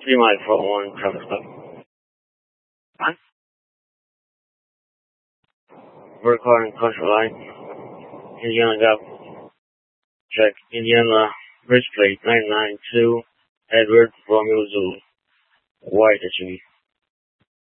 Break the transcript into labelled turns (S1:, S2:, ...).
S1: 3 mile for 1 traffic stop. Huh? We're recording Country Line. Indiana Gap. Check. Indiana Bridge Plate 992 Edward Romeo Zulu. White SUV.